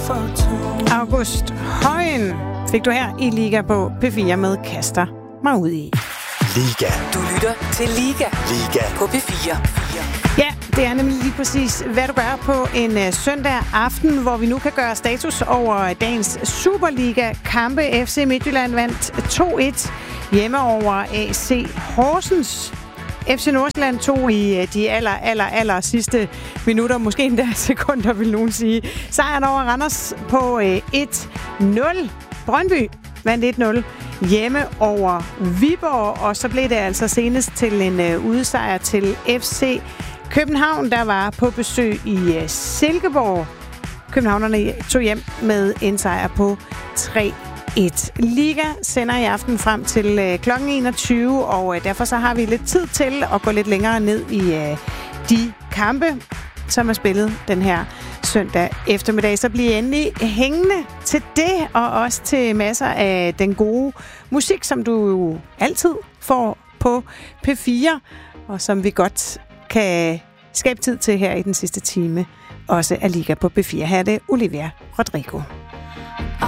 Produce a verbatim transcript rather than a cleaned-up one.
August Højen fik du her i Liga på P fire med Kaster mig ud i. Liga. Du lytter til Liga. Liga. På P fire. Ja, det er nemlig lige præcis, hvad du gør på en uh, søndag aften, hvor vi nu kan gøre status over dagens Superliga-kampe. F C Midtjylland vandt to et hjemme over A C Horsens. F C Nordsjælland tog i de aller, aller, aller sidste minutter, måske endda sekunder, vil nogen sige, sejren over Randers på et nul. Brøndby vandt et nul hjemme over Viborg, og så blev det altså senest til en udsejr til F C København, der var på besøg i Silkeborg. Københavnerne tog hjem med en sejr på tre et. Liga sender i aften frem til øh, klokken enogtyve, og øh, derfor så har vi lidt tid til at gå lidt længere ned i øh, de kampe, som er spillet den her søndag eftermiddag. Så bliv endelig hængende til det, og også til masser af den gode musik, som du jo altid får på P fire, og som vi godt kan skabe tid til her i den sidste time, også af Liga på P fire. Her er det Olivia Rodrigo.